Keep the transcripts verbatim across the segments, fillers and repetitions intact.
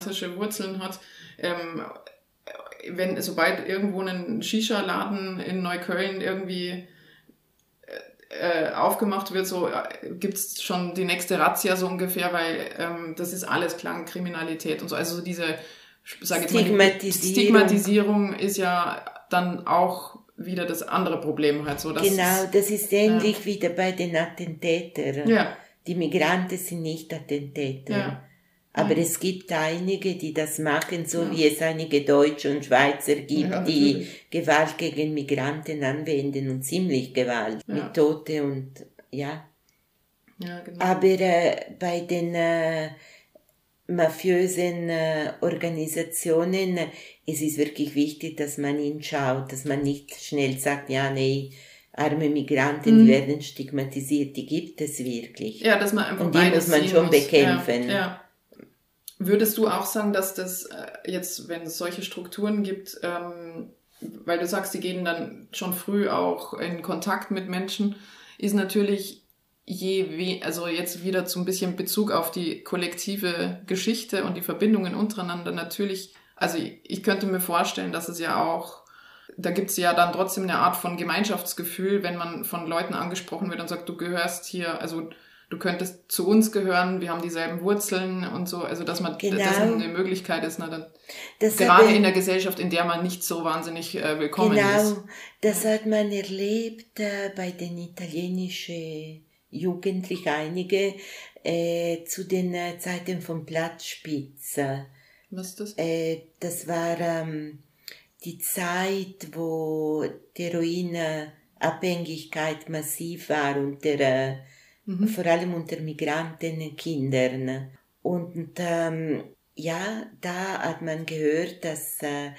Wurzeln hat. Ähm, wenn, sobald irgendwo ein Shisha-Laden in Neukölln irgendwie äh, aufgemacht wird, so äh, gibt's schon die nächste Razzia so ungefähr, weil ähm, das ist alles Clankriminalität und so. Also diese, sag jetzt mal, die Stigmatisierung ist ja dann auch wieder das andere Problem halt so. Dass genau, es, das ist ähnlich ja. wieder bei den Attentätern. Ja. Die Migranten sind nicht Attentäter. Ja. Aber ja. es gibt einige, die das machen, so ja. wie es einige Deutsche und Schweizer gibt, ja, die Gewalt gegen Migranten anwenden und ziemlich Gewalt ja. mit Tote und ja. ja genau. Aber äh, bei den äh, mafiösen äh, Organisationen, äh, es ist wirklich wichtig, dass man hinschaut, dass man nicht schnell sagt, ja, nee, arme Migranten, mhm. die werden stigmatisiert, die gibt es wirklich. Ja, dass man einfach und die muss man schon muss. bekämpfen. Ja, ja. Würdest du auch sagen, dass das äh, jetzt, wenn es solche Strukturen gibt, ähm, weil du sagst, die gehen dann schon früh auch in Kontakt mit Menschen, ist natürlich je we also jetzt wieder so ein bisschen Bezug auf die kollektive Geschichte und die Verbindungen untereinander natürlich, also ich, ich könnte mir vorstellen, dass es ja auch, da gibt es ja dann trotzdem eine Art von Gemeinschaftsgefühl, wenn man von Leuten angesprochen wird und sagt, du gehörst hier, also du könntest zu uns gehören, wir haben dieselben Wurzeln und so, also dass man genau. das eine Möglichkeit ist, ne, dann das gerade in der Gesellschaft, in der man nicht so wahnsinnig äh, willkommen genau, ist. Genau, das hat man erlebt äh, bei den italienischen Jugendlichen, einige äh, zu den äh, Zeiten von Platzspitz. Was ist das? Äh, das war ähm, die Zeit, wo die Heroinabhängigkeit massiv war und der äh, Mhm. vor allem unter Migrantenkindern. Und ähm, ja, da hat man gehört, dass äh,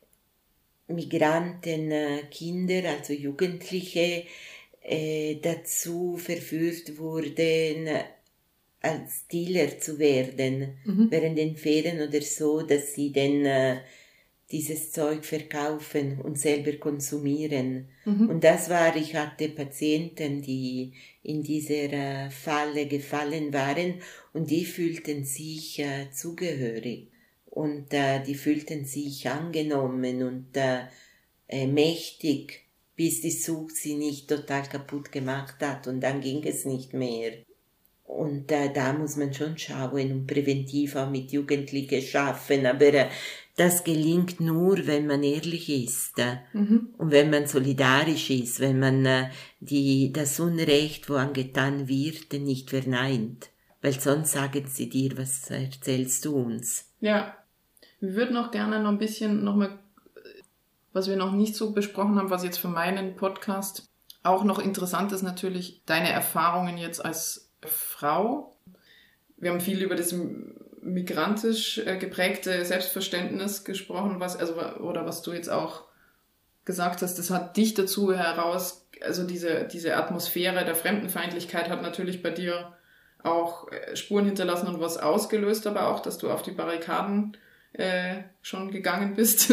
Migrantenkinder, also Jugendliche, äh, dazu verführt wurden, als Dealer zu werden, mhm. während den Ferien oder so, dass sie dann äh, dieses Zeug verkaufen und selber konsumieren. Mhm. Und das war, ich hatte Patienten, die in dieser äh, Falle gefallen waren und die fühlten sich äh, zugehörig und äh, die fühlten sich angenommen und äh, äh, mächtig, bis die Sucht sie nicht total kaputt gemacht hat und dann ging es nicht mehr. Und äh, da muss man schon schauen und präventiv auch mit Jugendlichen schaffen, aber äh, das gelingt nur, wenn man ehrlich ist äh, mhm. und wenn man solidarisch ist, wenn man äh, die, das Unrecht, wo angetan wird, nicht verneint. Weil sonst sagen sie dir, was erzählst du uns? Ja, wir würden noch gerne noch ein bisschen, noch mal, was wir noch nicht so besprochen haben, was jetzt für meinen Podcast auch noch interessant ist, natürlich deine Erfahrungen jetzt als Frau. Wir haben viel über das migrantisch geprägte Selbstverständnis gesprochen, was, also, oder was du jetzt auch gesagt hast, das hat dich dazu heraus, also diese, diese Atmosphäre der Fremdenfeindlichkeit hat natürlich bei dir auch Spuren hinterlassen und was ausgelöst, aber auch, dass du auf die Barrikaden äh, schon gegangen bist.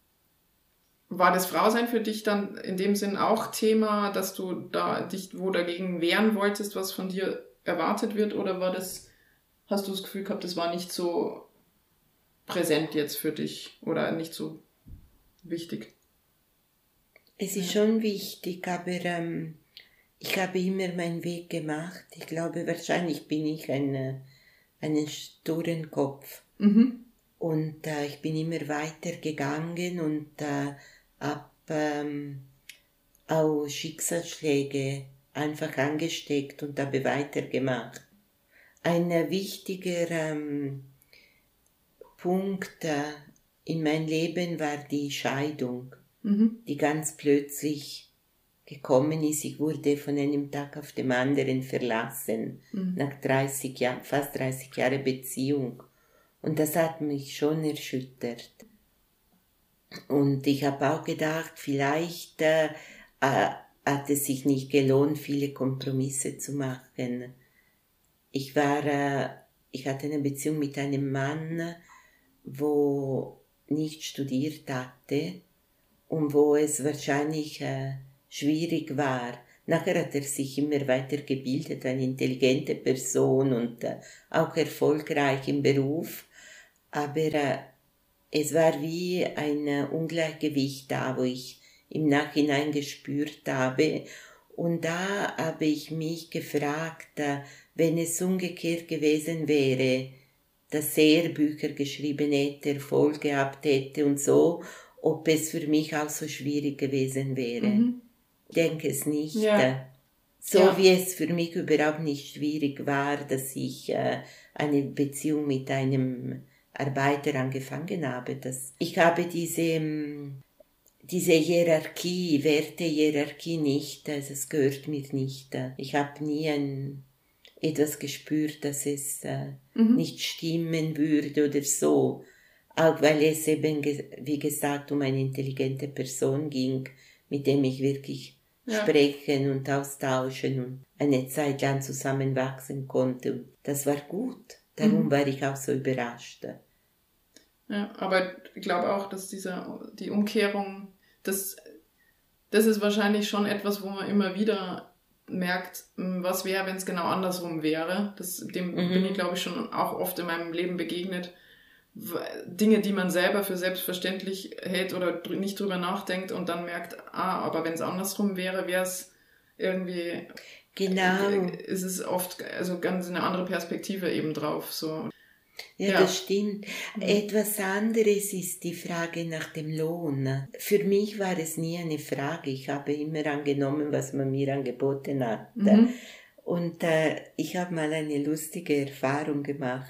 War das Frausein für dich dann in dem Sinn auch Thema, dass du da dich wo dagegen wehren wolltest, was von dir erwartet wird, oder war das, hast du das Gefühl gehabt, das war nicht so präsent jetzt für dich oder nicht so wichtig? Es ist ja. schon wichtig, aber ähm, ich habe immer meinen Weg gemacht. Ich glaube, wahrscheinlich bin ich ein, einen sturen Kopf. Mhm. Und äh, ich bin immer weitergegangen und äh, habe ähm, auch Schicksalsschläge einfach angesteckt und habe weitergemacht. Ein äh, wichtiger ähm, Punkt äh, in mein Leben war die Scheidung, mhm. die ganz plötzlich gekommen ist. Ich wurde von einem Tag auf den anderen verlassen, mhm. nach dreißig Jahren, fast dreißig Jahre Beziehung. Und das hat mich schon erschüttert. Und ich habe auch gedacht, vielleicht äh, äh, hat es sich nicht gelohnt, viele Kompromisse zu machen. Ich war, äh, ich hatte eine Beziehung mit einem Mann, wo nicht studiert hatte und wo es wahrscheinlich äh, schwierig war. Nachher hat er sich immer weiter gebildet, eine intelligente Person und äh, auch erfolgreich im Beruf. Aber äh, es war wie ein äh, Ungleichgewicht da, wo ich im Nachhinein gespürt habe. Und da habe ich mich gefragt, äh, wenn es umgekehrt gewesen wäre, dass er Bücher geschrieben hätte, Erfolg gehabt hätte und so, ob es für mich auch so schwierig gewesen wäre. Mhm. Ich denke es nicht. Ja. So ja. Wie es für mich überhaupt nicht schwierig war, dass ich äh, eine Beziehung mit einem Arbeiter angefangen habe. Das, ich habe diese, diese Hierarchie, Wertehierarchie nicht, also es gehört mir nicht. Ich habe nie ein, etwas gespürt, dass es äh, mhm. nicht stimmen würde oder so. Auch weil es eben, wie gesagt, um eine intelligente Person ging, mit dem ich wirklich ja. sprechen und austauschen und eine Zeit lang zusammenwachsen konnte. Und das war gut. Darum mhm. war ich auch so überrascht. Ja, aber ich glaube auch, dass diese, die Umkehrung, das, das ist wahrscheinlich schon etwas, wo man immer wieder merkt, was wäre, wenn es genau andersrum wäre. Das, dem mhm. bin ich, glaube ich, schon auch oft in meinem Leben begegnet. Dinge, die man selber für selbstverständlich hält oder nicht drüber nachdenkt und dann merkt, ah, aber wenn es andersrum wäre, wäre es irgendwie, genau. äh, ist es oft also ganz eine andere Perspektive eben drauf. So. Ja, ja, das stimmt. Mhm. Etwas anderes ist die Frage nach dem Lohn. Für mich war es nie eine Frage. Ich habe immer angenommen, was man mir angeboten hat. Mhm. Und äh, ich habe mal eine lustige Erfahrung gemacht.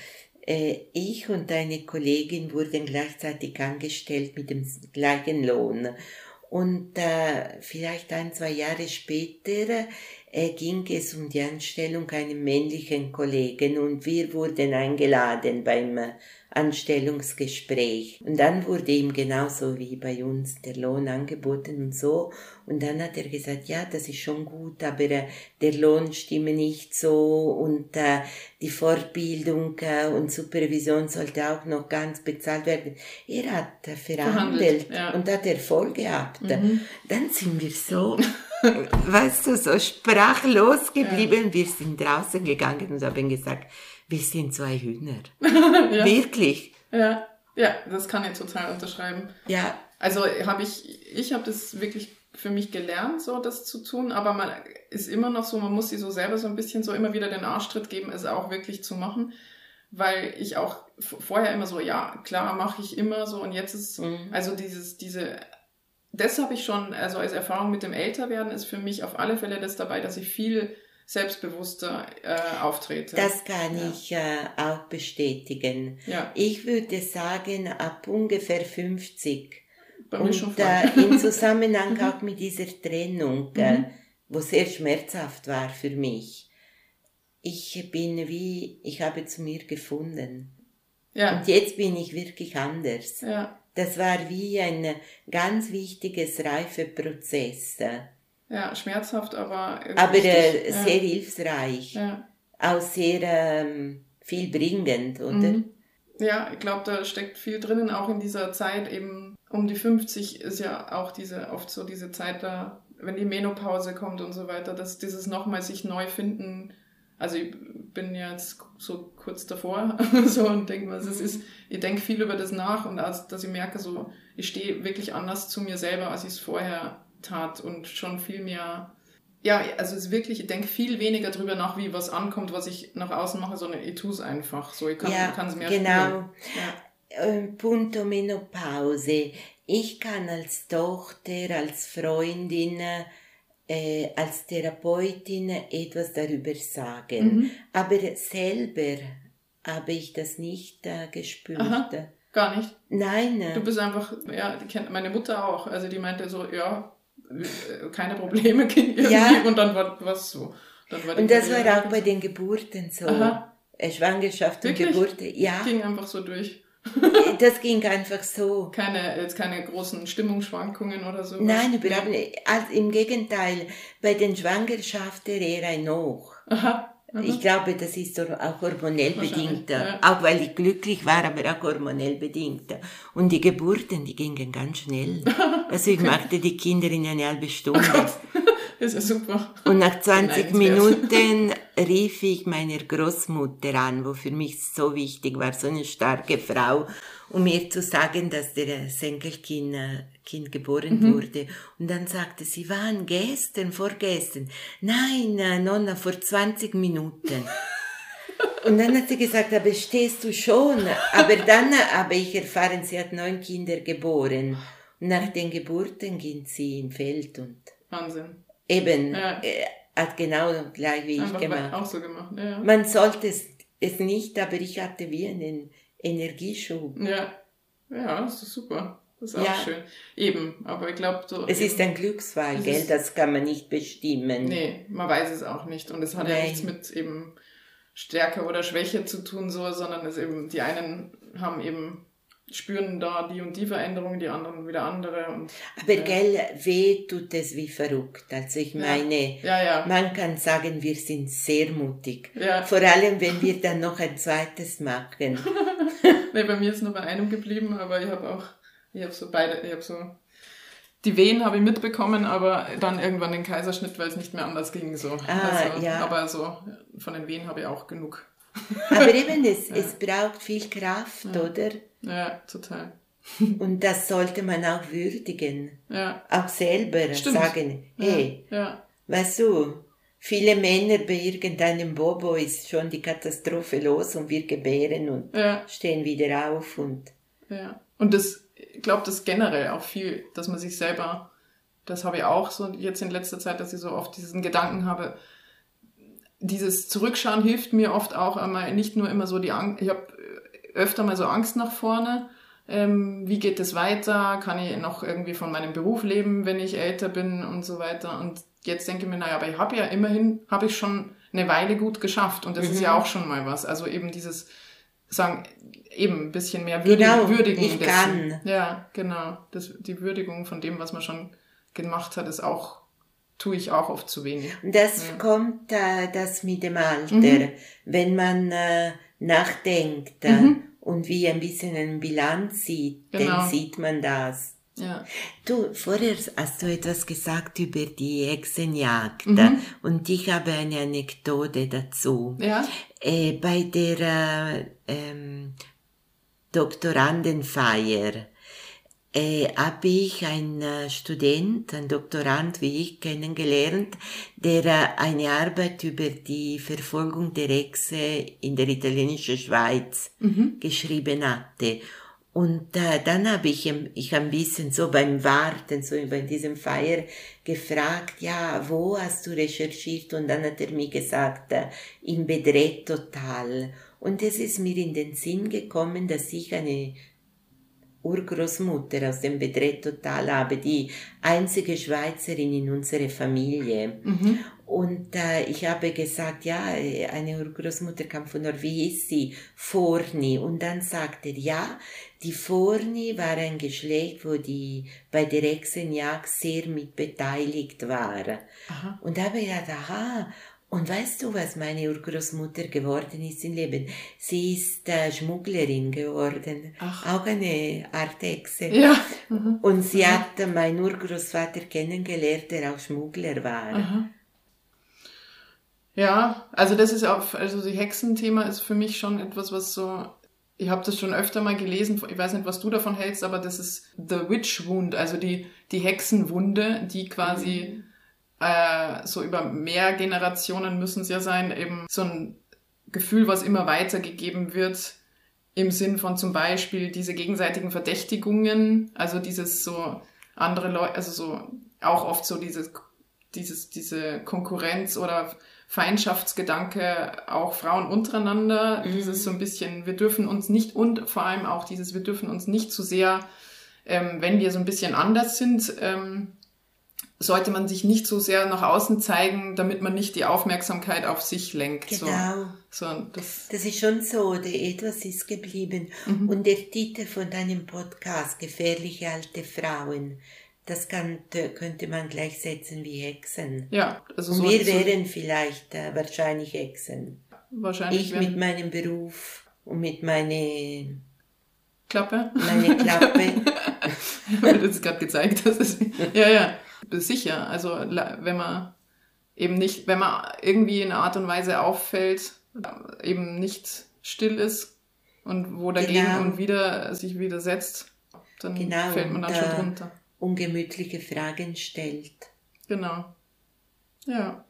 Ich und eine Kollegin wurden gleichzeitig angestellt mit dem gleichen Lohn. Und äh, vielleicht ein, zwei Jahre später äh, ging es um die Anstellung einem männlichen Kollegen und wir wurden eingeladen beim äh, Anstellungsgespräch. Und dann wurde ihm genauso wie bei uns der Lohn angeboten und so. Und dann hat er gesagt, ja, das ist schon gut, aber äh, der Lohn stimme nicht so und äh, die Fortbildung äh, und Supervision sollte auch noch ganz bezahlt werden. Er hat äh, verhandelt, verhandelt ja. und hat Erfolg gehabt. Mhm. Dann sind wir so, weißt du, so sprachlos geblieben. Ja. Wir sind draußen gegangen und haben gesagt, wir sind zwei Hühner. Ja. Wirklich. Ja. Ja, das kann ich total unterschreiben. Ja. Also habe ich, ich habe das wirklich für mich gelernt, so das zu tun, aber man ist immer noch so, man muss sich so selber so ein bisschen so immer wieder den Arschtritt geben, es auch wirklich zu machen, weil ich auch vorher immer so, ja, klar, mache ich immer so und jetzt ist, mhm. also dieses, diese, das habe ich schon, also als Erfahrung mit dem Älterwerden ist für mich auf alle Fälle das dabei, dass ich viel selbstbewusster äh, auftrete. Das kann ja. ich äh, auch bestätigen. Ja. Ich würde sagen, ab ungefähr fünfzig. Bei mir und schon äh, im Zusammenhang auch mit dieser Trennung, mhm. äh, wo sehr schmerzhaft war für mich. Ich bin wie, ich habe zu mir gefunden. Ja. Und jetzt bin ich wirklich anders. Ja. Das war wie ein ganz wichtiges Reifeprozess. Ja, schmerzhaft, aber aber äh, ja. sehr hilfreich. Ja. Auch sehr ähm, vielbringend, oder? Mhm. Ja, ich glaube, da steckt viel drinnen, auch in dieser Zeit eben um die fünfzig ist ja auch diese oft so diese Zeit da, wenn die Menopause kommt und so weiter, dass dieses nochmal sich neu finden. Also ich bin jetzt so kurz davor so und denke mal, es ist, ich denke viel über das nach und als, dass ich merke, so ich stehe wirklich anders zu mir selber, als ich es vorher tat und schon viel mehr, ja, also es ist wirklich, ich denke viel weniger drüber nach, wie was ankommt, was ich nach außen mache, sondern ich tue es einfach so, ich kann es ja, mehr genau. Ja. Punto Menopause. Ich kann als Tochter, als Freundin, äh, als Therapeutin etwas darüber sagen, mhm. aber selber habe ich das nicht äh, gespürt. Aha. Gar nicht? Nein. Du bist einfach, ja, die kennt meine Mutter auch, also die meinte so, ja, keine Probleme irgendwie ja. und dann war was so. Dann war und das Karriere war auch bei den Geburten so. Aha. Schwangerschaft und Geburt. Ja. Das ging einfach so durch. Das ging einfach so. Keine, jetzt keine großen Stimmungsschwankungen oder so. Nein, überhaupt nicht. Also im Gegenteil, bei den Schwangerschaften eher ein Hoch. Aha. Mhm. Ich glaube, das ist auch hormonell bedingt. Ja. Auch weil ich glücklich war, aber auch hormonell bedingt. Und die Geburten, die gingen ganz schnell. Also ich machte die Kinder in eine halbe Stunde. Oh ist ja super. Und nach zwanzig Minuten rief ich meiner Großmutter an, wo für mich so wichtig war, so eine starke Frau, um mir zu sagen, dass der Enkelkind Kind geboren mhm. wurde. Und dann sagte sie, wann? Gestern, vorgestern? Nein, Nonna, vor zwanzig Minuten. Und dann hat sie gesagt, aber stehst du schon? Aber dann habe ich erfahren, sie hat neun Kinder geboren. Und nach den Geburten ging sie im Feld und... Wahnsinn. Eben, ja. äh, hat genau gleich wie Einfach ich gemacht. Auch so gemacht, ja. Man sollte es, es nicht, aber ich hatte wie einen Energieschub. Ja, ja, das ist super. Das ist auch ja. schön. Eben, aber ich glaube... So es eben, ist ein Glücksfall, gell? Ist, das kann man nicht bestimmen. Nee, man weiß es auch nicht. Und es hat Nein. ja nichts mit eben Stärke oder Schwäche zu tun, so, sondern es eben, die einen haben eben... spüren da die und die Veränderungen, die anderen wieder andere. Und, aber äh, gell, weh tut es wie verrückt. Also ich meine, ja, ja. man kann sagen, wir sind sehr mutig. Ja. Vor allem, wenn wir dann noch ein zweites machen. Nee, bei mir ist nur bei einem geblieben, aber ich habe auch, ich habe so beide, ich habe so, die Wehen habe ich mitbekommen, aber dann irgendwann den Kaiserschnitt, weil es nicht mehr anders ging. So. Ah, also, ja. Aber so, von den Wehen habe ich auch genug. Aber eben, es, ja. es braucht viel Kraft, ja. oder? Ja, total. Und das sollte man auch würdigen. Ja. Auch selber Stimmt. sagen, hey, ja. Ja. weißt du, viele Männer bei irgendeinem Bobo ist schon die Katastrophe los und wir gebären und ja. stehen wieder auf. Und ja. Und das, ich glaube, das generell auch viel, dass man sich selber, das habe ich auch so jetzt in letzter Zeit, dass ich so oft diesen Gedanken habe, dieses Zurückschauen hilft mir oft auch einmal, nicht nur immer so die Angst, ich habe öfter mal so Angst nach vorne, ähm, wie geht es weiter, kann ich noch irgendwie von meinem Beruf leben, wenn ich älter bin und so weiter. Und jetzt denke ich mir, naja, aber ich habe ja immerhin, habe ich schon eine Weile gut geschafft und das mhm. ist ja auch schon mal was. Also eben dieses, sagen, eben ein bisschen mehr würdig, genau, würdigen. Ich dessen. kann. Ja, genau. Das, die Würdigung von dem, was man schon gemacht hat, ist auch, tue ich auch oft zu wenig. Das ja. kommt äh, das mit dem Alter, mhm. wenn man äh, nachdenkt äh, mhm. und wie ein bisschen eine Bilanz sieht, genau. dann sieht man das. Ja. Du, vorher hast du etwas gesagt über die Hexenjagd mhm. und ich habe eine Anekdote dazu. Ja. Äh, bei der äh, ähm, Doktorandenfeier äh, habe ich einen äh, Student, einen Doktorand wie ich, kennengelernt, der äh, eine Arbeit über die Verfolgung der Hexe in der italienischen Schweiz mhm. geschrieben hatte. Und äh, dann habe ich ich ein bisschen so beim Warten, so bei diesem Feier gefragt, ja, wo hast du recherchiert? Und dann hat er mir gesagt, äh, im Bedrettotal. Und es ist mir in den Sinn gekommen, dass ich eine Urgroßmutter aus dem Bedrettotal habe, die einzige Schweizerin in unserer Familie. Mhm. Und äh, ich habe gesagt, ja, eine Urgroßmutter kam von Nord, wie hieß sie? Forni. Und dann sagte er, ja, die Forni war ein Geschlecht, wo die bei der Hexenjagd sehr mit beteiligt war. Aha. Und da habe ich gedacht, aha. Und weißt du, was meine Urgroßmutter geworden ist im Leben? Sie ist äh, Schmugglerin geworden. Ach. Auch eine Art Hexe. Ja. Mhm. Und sie mhm. hat äh, meinen Urgroßvater kennengelernt, der auch Schmuggler war. Aha. Ja, also das ist auch, also die Hexenthema ist für mich schon etwas, was so, ich habe das schon öfter mal gelesen, ich weiß nicht, was du davon hältst, aber das ist the Witch Wound, also die, die Hexenwunde, die quasi mhm. äh, so über mehr Generationen müssen es ja sein, eben so ein Gefühl, was immer weitergegeben wird, im Sinn von zum Beispiel diese gegenseitigen Verdächtigungen, also dieses so andere Leute, also so auch oft so dieses, dieses, diese Konkurrenz oder Feindschaftsgedanke, auch Frauen untereinander, mhm. dieses so ein bisschen, wir dürfen uns nicht, und vor allem auch dieses, wir dürfen uns nicht zu sehr, ähm, wenn wir so ein bisschen anders sind, ähm, sollte man sich nicht so sehr nach außen zeigen, damit man nicht die Aufmerksamkeit auf sich lenkt. Genau. So, so, das, das ist schon so, der etwas ist geblieben. Mhm. Und der Titel von deinem Podcast, Gefährliche alte Frauen, das kann, könnte man gleichsetzen wie Hexen. Ja, also und so. wir so wären vielleicht äh, wahrscheinlich Hexen. Wahrscheinlich. Ich mit meinem Beruf und mit meiner Klappe. Meine Klappe. Weil du das gerade gezeigt hast. Ja, ja. sicher. Also wenn man eben nicht, wenn man irgendwie in einer Art und Weise auffällt, eben nicht still ist und wo dagegen genau. und wieder sich widersetzt, dann genau, fällt man dann schon drunter. Ungemütliche Fragen stellt. Genau. Ja.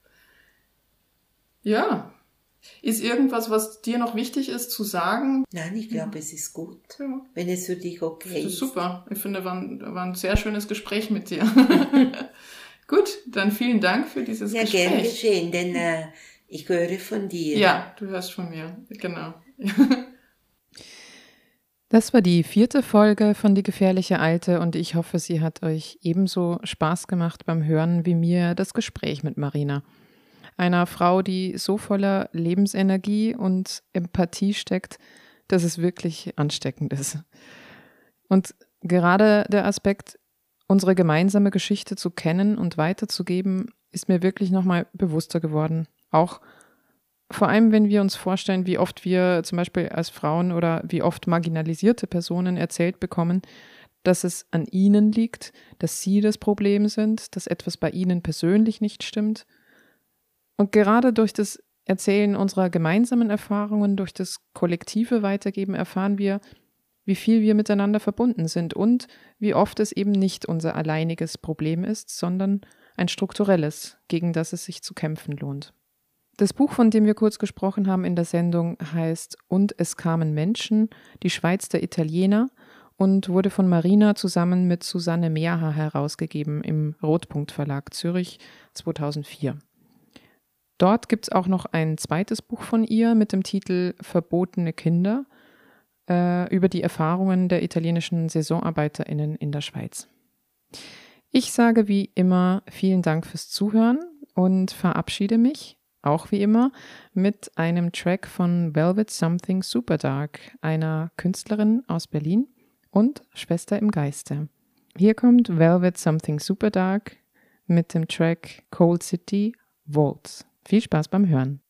Ja. Ist irgendwas, was dir noch wichtig ist zu sagen? Nein, ich glaube, ja. es ist gut, ja. wenn es für dich okay ist. Das ist super. Ich finde, war ein, war ein sehr schönes Gespräch mit dir. Gut, dann vielen Dank für dieses ja, Gespräch. Ja, gern geschehen, denn äh, ich höre von dir. Ja, du hörst von mir, genau. Das war die vierte Folge von Die gefährliche Alte und ich hoffe, sie hat euch ebenso Spaß gemacht beim Hören wie mir das Gespräch mit Marina. Einer Frau, die so voller Lebensenergie und Empathie steckt, dass es wirklich ansteckend ist. Und gerade der Aspekt, unsere gemeinsame Geschichte zu kennen und weiterzugeben, ist mir wirklich nochmal bewusster geworden. Auch vor allem, wenn wir uns vorstellen, wie oft wir zum Beispiel als Frauen oder wie oft marginalisierte Personen erzählt bekommen, dass es an ihnen liegt, dass sie das Problem sind, dass etwas bei ihnen persönlich nicht stimmt. Und gerade durch das Erzählen unserer gemeinsamen Erfahrungen, durch das kollektive Weitergeben erfahren wir, wie viel wir miteinander verbunden sind und wie oft es eben nicht unser alleiniges Problem ist, sondern ein strukturelles, gegen das es sich zu kämpfen lohnt. Das Buch, von dem wir kurz gesprochen haben in der Sendung, heißt »Und es kamen Menschen, die Schweiz der Italiener« und wurde von Marina zusammen mit Susanne Meaher herausgegeben im Rotpunkt Verlag Zürich zweitausendvier. Dort gibt es auch noch ein zweites Buch von ihr mit dem Titel »Verbotene Kinder« äh, über die Erfahrungen der italienischen SaisonarbeiterInnen in der Schweiz. Ich sage wie immer vielen Dank fürs Zuhören und verabschiede mich, auch wie immer, mit einem Track von Velvet Something Superdark, einer Künstlerin aus Berlin und Schwester im Geiste. Hier kommt Velvet Something Superdark mit dem Track Cold City Waltz. Viel Spaß beim Hören.